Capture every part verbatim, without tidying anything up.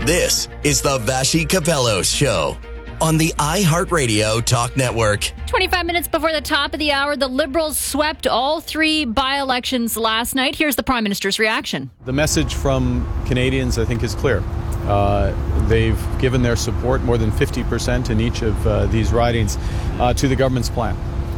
This is the Vassy Capello Show on the iHeartRadio Talk Network. twenty-five minutes before the top of the hour, the Liberals swept all three by-elections last night. Here's the Prime Minister's reaction. The message from Canadians, I think, is clear. Uh, they've given their support, more than fifty percent in each of uh, these ridings, uh, to the government's plan.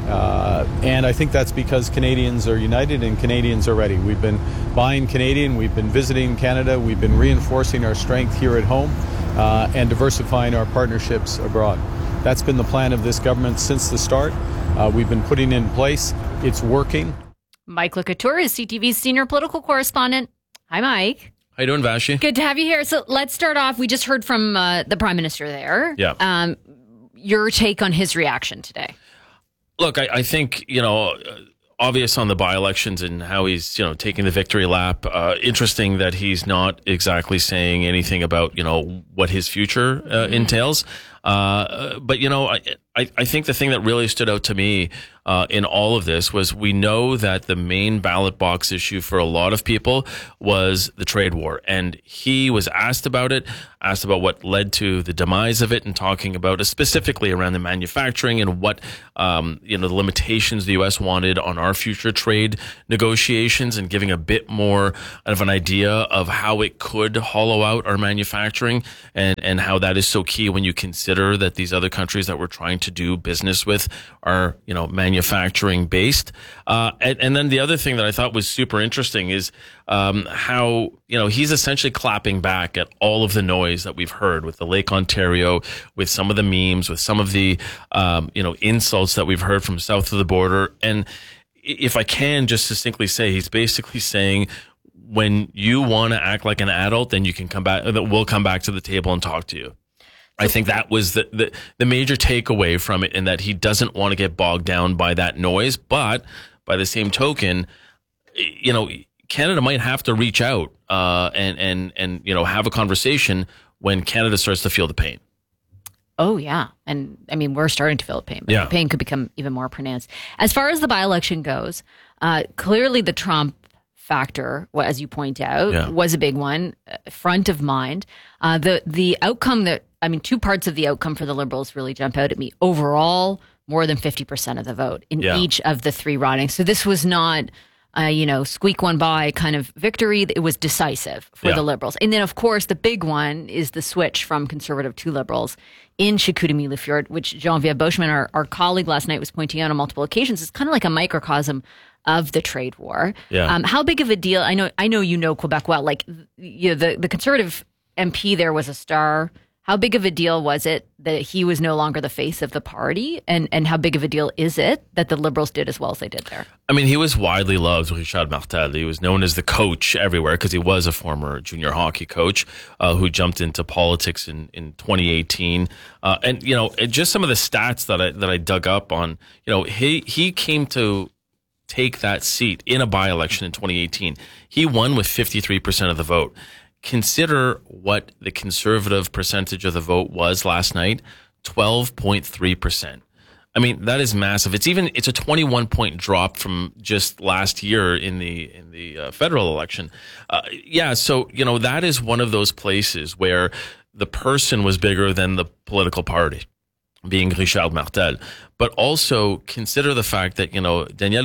Uh, and I think that's because Canadians are united and Canadians are ready. We've been buying Canadian, we've been visiting Canada, we've been reinforcing our strength here at home uh, and diversifying our partnerships abroad. That's been the plan of this government since the start. Uh, we've been putting in place. It's working. Mike LeCouture is C T V's senior political correspondent. Hi, Mike. How you doing, Vassy? Good to have you here. So let's start off. We just heard from uh, the Prime Minister there. Yeah. Um, your take on his reaction today. Look, I, I think, you know, obvious on the by-elections and how he's, you know, taking the victory lap. Uh, interesting that he's not exactly saying anything about, you know, what his future uh, mm-hmm. entails. Uh, but, you know, I, I, I think the thing that really stood out to me uh, in all of this was we know that the main ballot box issue for a lot of people was the trade war. And he was asked about it, asked about what led to the demise of it, and talking about it specifically around the manufacturing and what, um, you know, the limitations the U S wanted on our future trade negotiations, and giving a bit more of an idea of how it could hollow out our manufacturing, and, and how that is so key when you consider that these other countries that we're trying to do business with are, you know, manufacturing based. Uh, and, and then the other thing that I thought was super interesting is um, how, you know, he's essentially clapping back at all of the noise that we've heard with the Lake Ontario, with some of the memes, with some of the, um, you know, insults that we've heard from south of the border. And if I can just succinctly say, he's basically saying, when you want to act like an adult, then you can come back, we'll come back to the table and talk to you. I think that was the, the, the major takeaway from it, in that he doesn't want to get bogged down by that noise. But by the same token, you know, Canada might have to reach out uh, and, and, and, you know, have a conversation when Canada starts to feel the pain. Oh, yeah. And I mean, we're starting to feel the pain, but yeah. the pain could become even more pronounced. As far as the by-election goes, uh, clearly the Trump factor, as you point out, yeah. was a big one, front of mind. Uh, the the outcome that, I mean, two parts of the outcome for the Liberals really jump out at me. Overall, more than fifty percent of the vote in yeah. each of the three ridings. So this was not, uh, you know, squeak one by kind of victory. It was decisive for yeah. the Liberals. And then, of course, the big one is the switch from Conservative to Liberals in Chicoutimi-Le-Fjord, which Geneviève Beauchemin, our, our colleague last night, was pointing out on multiple occasions. It's kind of like a microcosm of the trade war. Yeah. Um, how big of a deal? I know, I know you know Quebec well. Like, you know, the the Conservative M P there was a star. How big of a deal was it that he was no longer the face of the party, and and how big of a deal is it that the Liberals did as well as they did there? I mean, he was widely loved, Richard Martel. He was known as the coach everywhere because he was a former junior hockey coach uh, who jumped into politics in, in twenty eighteen. Uh, and you know, just some of the stats that I that I dug up on. You know, he he came to take that seat in a by-election in twenty eighteen. He won with fifty-three percent of the vote. Consider what the Conservative percentage of the vote was last night, twelve point three percent. I mean, that is massive. It's even it's a twenty-one point drop from just last year in the in the uh, federal election. Uh, yeah, so you know, that is one of those places where the person was bigger than the political party, being Richard Martel. But also consider the fact that, you know, Danielle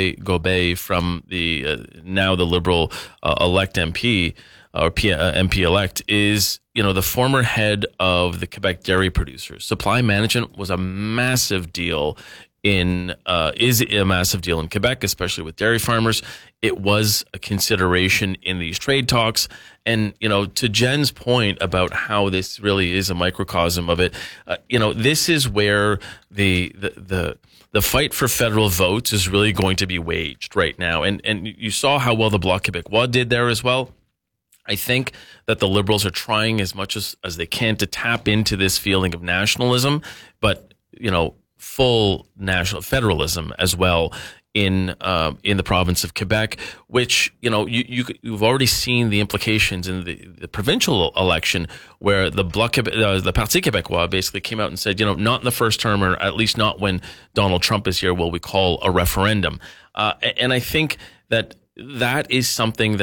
Gobet from the uh, now the Liberal uh, elect M P or P, uh, M P elect is, you know, the former head of the Quebec dairy producers. Supply management was a massive deal in uh, is a massive deal in Quebec, especially with dairy farmers. It was a consideration in these trade talks. And, you know, to Jen's point about how this really is a microcosm of it, uh, you know, this is where the, the, the, the fight for federal votes is really going to be waged right now. And, and you saw how well the Bloc Québécois did there as well. I think that the Liberals are trying as much as, as they can to tap into this feeling of nationalism, but, you know, full national federalism as well in uh, in the province of Quebec, which, you know, you, you you've already seen the implications in the, the provincial election, where the Bloc uh, the Parti Québécois basically came out and said, you know, not in the first term, or at least not when Donald Trump is here, will we call a referendum. Uh, and I think that that is something that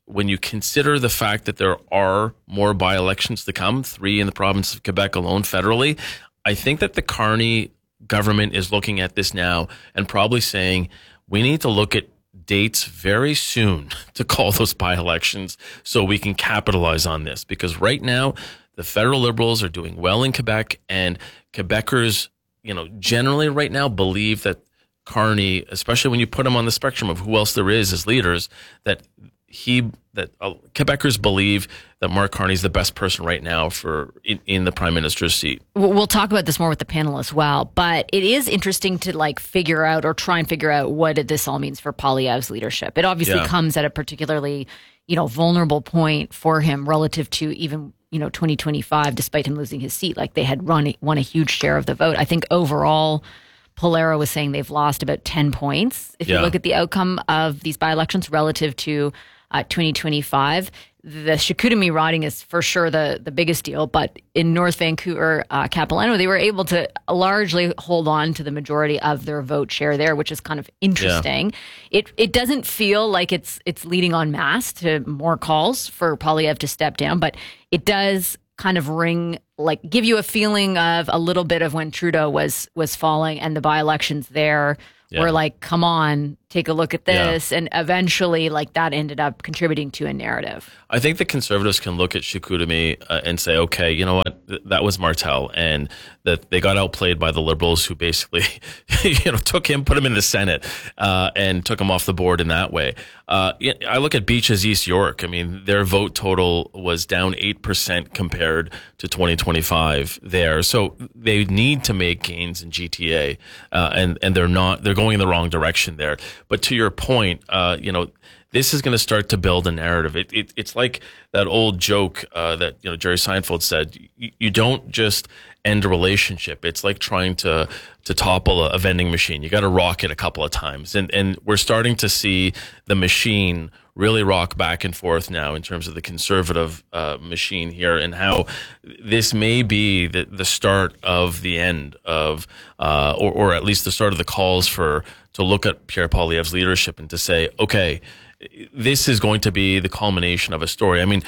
when you consider the fact that there are more by-elections to come, three in the province of Quebec alone federally, I think that the Carney government is looking at this now and probably saying, we need to look at dates very soon to call those by-elections so we can capitalize on this. Because right now, the federal Liberals are doing well in Quebec, and Quebecers, you know, generally right now believe that Carney, especially when you put him on the spectrum of who else there is as leaders, that he that uh, Quebecers believe that Mark Carney is the best person right now for in, in the prime minister's seat. We'll talk about this more with the panel as well, but it is interesting to like figure out or try and figure out what this all means for Poilievre's leadership. It obviously yeah. comes at a particularly, you know, vulnerable point for him relative to even, you know, twenty twenty-five, despite him losing his seat. Like they had run won a huge share of the vote. I think overall, Polero was saying they've lost about ten points. If yeah. you look at the outcome of these by-elections relative to uh, twenty twenty-five, the Chicoutimi riding is for sure the, the biggest deal. But in North Vancouver, uh, Capilano, they were able to largely hold on to the majority of their vote share there, which is kind of interesting. Yeah. It it doesn't feel like it's it's leading en masse to more calls for Poilievre to step down, but it does kind of ring, like give you a feeling of a little bit of when Trudeau was was falling and the by-elections there yeah. were like, come on, take a look at this. Yeah. And eventually like that ended up contributing to a narrative. I think the Conservatives can look at Chicoutimi uh, and say, okay, you know what, Th- that was Martel, and that they got outplayed by the Liberals, who basically, you know, took him, put him in the Senate, uh, and took him off the board in that way. Uh, I look at Beaches East York. I mean, their vote total was down eight percent compared to twenty twenty-five there. So they need to make gains in G T A, uh, and, and they're not, they're going in the wrong direction there. But to your point, uh, you know, this is going to start to build a narrative. It, it, it's like that old joke uh, that, you know, Jerry Seinfeld said, you, you don't just end a relationship. It's like trying to to topple a, a vending machine. You got to rock it a couple of times. And and we're starting to see the machine really rock back and forth now in terms of the Conservative uh, machine here, and how this may be the, the start of the end of, uh, or, or at least the start of the calls for to look at Pierre Poilievre's leadership and to say, okay, this is going to be the culmination of a story. I mean,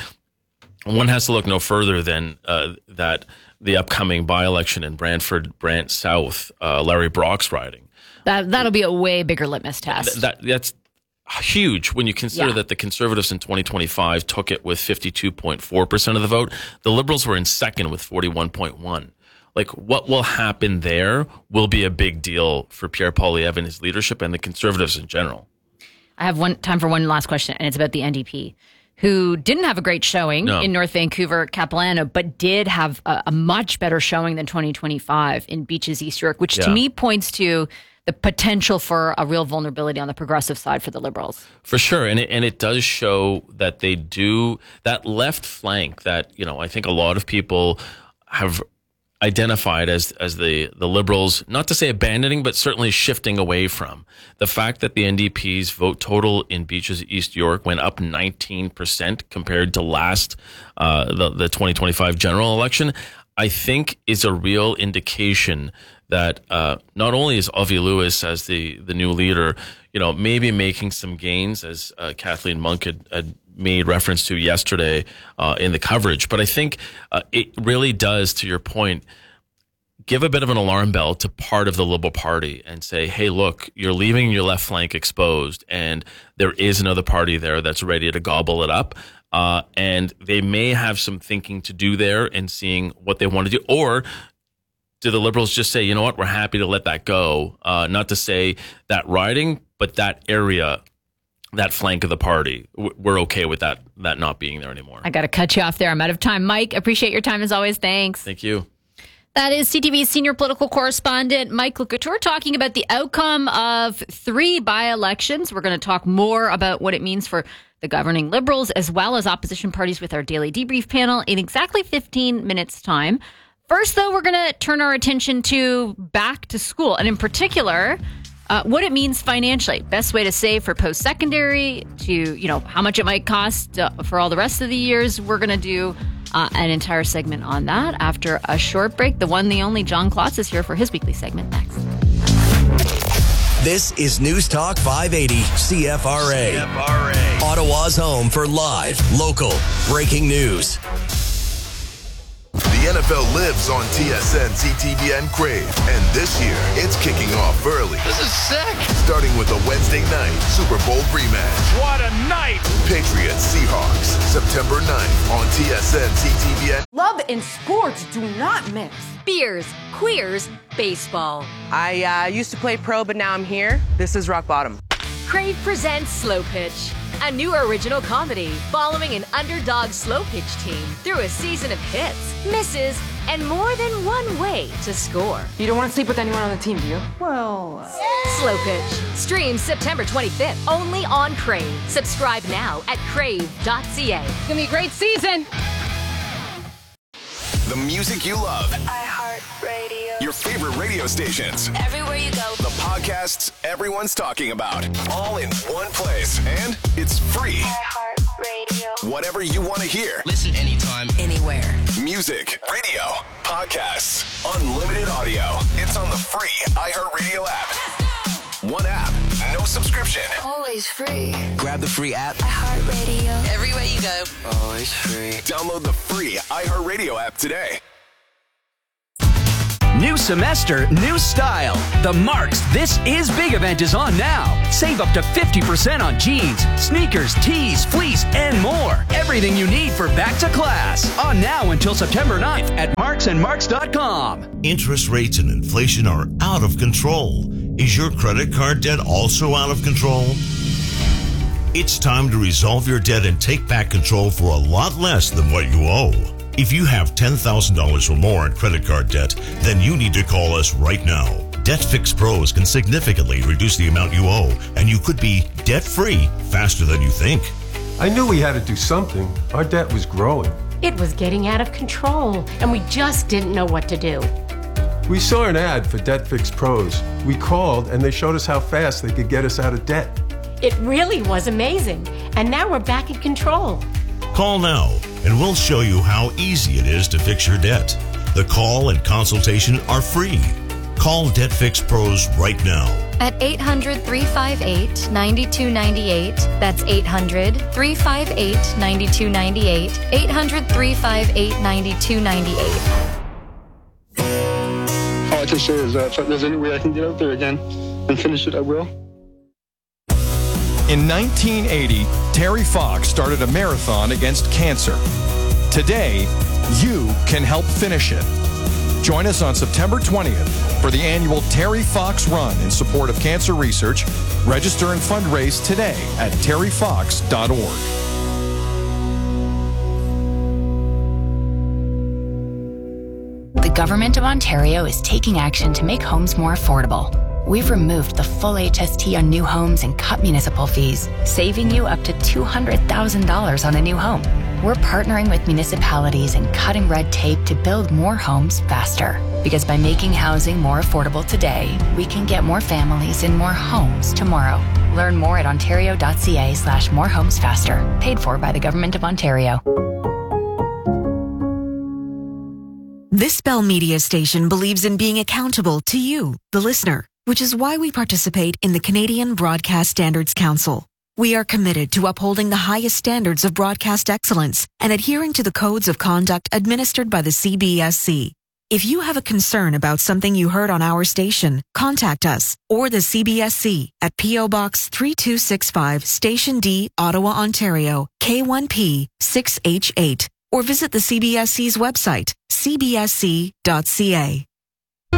one has to look no further than uh, that the upcoming by-election in Brantford, Brant South, uh, Larry Brock's riding. That, that'll be a way bigger litmus test. Th- that, that's huge when you consider yeah. that the Conservatives in twenty twenty-five took it with fifty-two point four percent of the vote. The Liberals were in second with forty-one point one. Like, what will happen there will be a big deal for Pierre Poilievre and his leadership and the Conservatives in general. I have one time for one last question, and it's about the N D P, who didn't have a great showing no. in North Vancouver, Capilano, but did have a, a much better showing than twenty twenty-five in Beaches East York, which yeah. to me points to the potential for a real vulnerability on the progressive side for the Liberals. For sure. And it, and it does show that they do, that left flank that, you know, I think a lot of people have identified as as the, the Liberals, not to say abandoning, but certainly shifting away from. The fact that the N D P's vote total in Beaches East York went up nineteen percent compared to last, uh, the, the twenty twenty-five general election, I think is a real indication that uh, not only is Avi Lewis as the, the new leader, you know, maybe making some gains, as uh, Kathleen Monk had, had made reference to yesterday uh, in the coverage, but I think uh, it really does, to your point, give a bit of an alarm bell to part of the Liberal Party and say, hey, look, you're leaving your left flank exposed, and there is another party there that's ready to gobble it up. Uh, and they may have some thinking to do there and seeing what they want to do. Or do the Liberals just say, you know what, we're happy to let that go? Uh, not to say that riding, but that area, that flank of the party, we're okay with that that not being there anymore. I got to cut you off there. I'm out of time. Mike, appreciate your time as always. Thanks. Thank you. That is C T V's senior political correspondent, Mike Couture, talking about the outcome of three by-elections. We're going to talk more about what it means for the governing Liberals as well as opposition parties with our daily debrief panel in exactly fifteen minutes' time. First, though, we're going to turn our attention to back to school, and in particular, uh, what it means financially. Best way to save for post-secondary, to, you know, how much it might cost uh, for all the rest of the years. We're going to do uh, an entire segment on that after a short break. The one, the only John Klotz is here for his weekly segment next. This is News Talk five eighty C F R A. C F R A. Ottawa's home for live, local, breaking news. The N F L lives on T S N, C T V N, Crave. And this year, it's kicking off early. This is sick. Starting with a Wednesday night Super Bowl rematch. What a night. Patriots Seahawks, September ninth on T S N, C T V N. Love and sports do not mix. Beers, queers, baseball. I uh, used to play pro, but now I'm here. This is rock bottom. Crave presents Slow Pitch, a new original comedy following an underdog slow pitch team through a season of hits, misses, and more than one way to score. You don't want to sleep with anyone on the team, do you? Well... Uh... Slow Pitch. Streams September twenty-fifth, only on Crave. Subscribe now at crave dot c a. It's going to be a great season. The music you love. iHeartRadio. Your favorite radio stations. Everywhere you go. The podcasts everyone's talking about. All in one place. And it's free. iHeartRadio. Whatever you want to hear. Listen anytime, anywhere. Music, radio, podcasts, unlimited audio. It's on the free iHeartRadio app. One app, no subscription. Always free. grab the free app. iHeartRadio. Everywhere you go. Always free. Download the free iHeartRadio app today. New semester, new style. The Marks This Is Big event is on now. Save up to fifty percent on jeans, sneakers, tees, fleece, and more. Everything you need for back to class. On now until September ninth at marks and marks dot com. Interest rates and inflation are out of control. Is your credit card debt also out of control? It's time to resolve your debt and take back control for a lot less than what you owe. If you have ten thousand dollars or more in credit card debt, then you need to call us right now. Debt Fix Pros can significantly reduce the amount you owe, and you could be debt-free faster than you think. I knew we had to do something. Our debt was growing. It was getting out of control, and we just didn't know what to do. We saw an ad for Debt Fix Pros. We called, and they showed us how fast they could get us out of debt. It really was amazing, and now we're back in control. Call now, and we'll show you how easy it is to fix your debt. The call and consultation are free. Call Debt Fix Pros right now. At eight hundred, three five eight, nine two nine eight. That's eight hundred, three five eight, nine two nine eight. eight hundred, three five eight, nine two nine eight. All I can say is that if there's any way I can get out there again and finish it, I will. In nineteen eighty, Terry Fox started a marathon against cancer. Today, you can help finish it. Join us on September twentieth for the annual Terry Fox Run in support of cancer research. Register and fundraise today at terry fox dot org. The Government of Ontario is taking action to make homes more affordable. We've removed the full H S T on new homes and cut municipal fees, saving you up to two hundred thousand dollars on a new home. We're partnering with municipalities and cutting red tape to build more homes faster. Because by making housing more affordable today, we can get more families in more homes tomorrow. Learn more at ontario.ca slash more homes faster. Paid for by the Government of Ontario. This Bell Media station believes in being accountable to you, the listener, which is why we participate in the Canadian Broadcast Standards Council. We are committed to upholding the highest standards of broadcast excellence and adhering to the codes of conduct administered by the C B S C. If you have a concern about something you heard on our station, contact us or the C B S C at P O Box three two six five, Station D, Ottawa, Ontario, K one P six H eight, or visit the C B S C's website, c b s c dot c a.